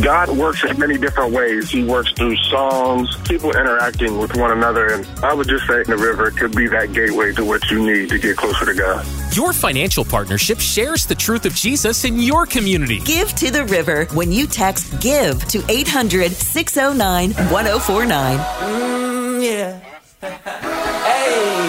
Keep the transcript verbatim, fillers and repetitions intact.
God works in many different ways. He works through songs, people interacting with one another, and I would just say the river could be that gateway to what you need to get closer to God. Your financial partnership shares the truth of Jesus in your community. Give to the river when you text GIVE to eight hundred, six oh nine, one oh four nine. Mm, yeah.